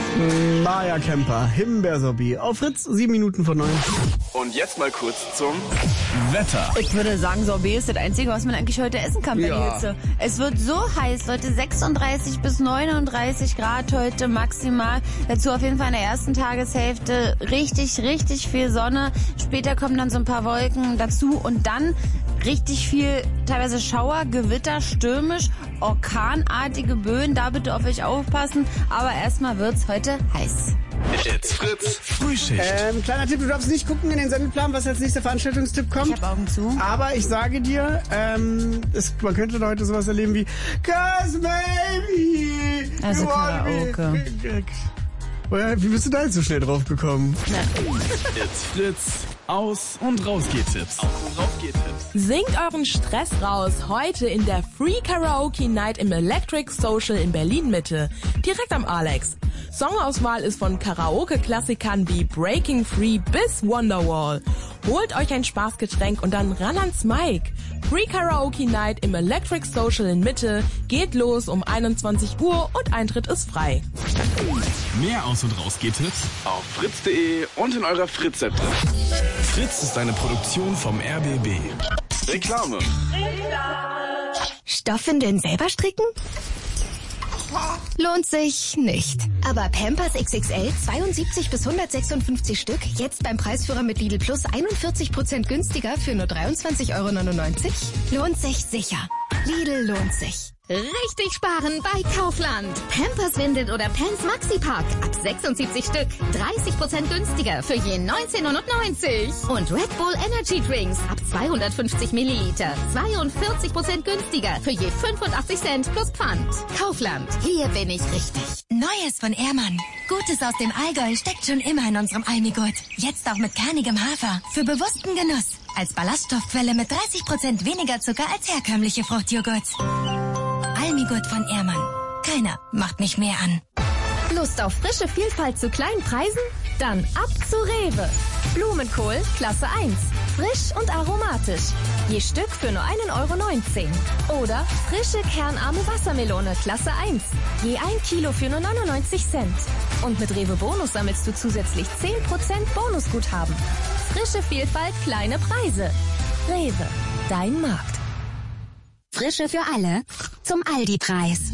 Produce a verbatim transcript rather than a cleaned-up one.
Maja Kemper, Himbeersorbet. Auf Fritz, sieben Minuten vor neun. Und jetzt mal kurz zum Wetter. Ich würde sagen, Sorbet ist das Einzige, was man eigentlich heute essen kann bei Ja. der Hitze. Es wird so heiß, Leute, sechsunddreißig bis neununddreißig Grad heute maximal. Dazu auf jeden Fall in der ersten Tageshälfte richtig, richtig viel Sonne. Später kommen dann so ein paar Wolken dazu und dann richtig viel, teilweise Schauer, Gewitter, stürmisch, orkanartige Böen. Da bitte auf euch aufpassen. Aber erstmal wird's heute heiß. It's Fritz Frühschicht. Ähm, kleiner Tipp, du darfst nicht gucken in den Sendeplan, was als nächster Veranstaltungstipp kommt. Ich hab Augen zu. Aber ich sage dir, ähm, es, man könnte da heute sowas erleben wie Cause maybe Also you want me- Karaoke. Wie bist du da jetzt so schnell drauf gekommen? It's Fritz. Aus- und Rausgehtipps. Singt euren Stress raus heute in der Free Karaoke Night im Electric Social in Berlin-Mitte. Direkt am Alex. Songauswahl ist von Karaoke-Klassikern wie Breaking Free bis Wonderwall. Holt euch ein Spaßgetränk und dann ran ans Mic. Free Karaoke Night im Electric Social in Mitte geht los um einundzwanzig Uhr und Eintritt ist frei. Mehr Aus- und Rausgehtipps. auf fritz punkt de und in eurer Fritz-App drin. Fritz ist eine Produktion vom R B B. Reklame. Stoffwindeln selber stricken? Lohnt sich nicht. Aber Pampers X X L zweiundsiebzig bis hundertsechsundfünfzig Stück, jetzt beim Preisführer mit Lidl Plus einundvierzig Prozent günstiger für nur dreiundzwanzig Euro neunundneunzig? Lohnt sich sicher. Lidl lohnt sich. Richtig sparen bei Kaufland. Pampers Windeln oder Pants Maxi Pack ab sechsundsiebzig Stück. dreißig Prozent günstiger für je neunzehn neunundneunzig. Und Red Bull Energy Drinks ab zweihundertfünfzig Milliliter. zweiundvierzig Prozent günstiger für je fünfundachtzig Cent plus Pfand. Kaufland. Hier bin ich richtig. Neues von Ehrmann. Gutes aus dem Allgäu steckt schon immer in unserem Almigurt. Jetzt auch mit kernigem Hafer. Für bewussten Genuss. Als Ballaststoffquelle mit dreißig Prozent weniger Zucker als herkömmliche Fruchtjoghurts. Almigurt von Ehrmann. Keiner macht mich mehr an. Lust auf frische Vielfalt zu kleinen Preisen? Dann ab zu Rewe. Blumenkohl Klasse eins. Frisch und aromatisch. Je Stück für nur einen Euro neunzehn. Oder frische kernarme Wassermelone Klasse eins. Je ein Kilo für nur neunundneunzig Cent. Und mit Rewe Bonus sammelst du zusätzlich zehn Prozent Bonusguthaben. Frische Vielfalt, kleine Preise. Rewe, dein Markt. Frische für alle zum Aldi-Preis.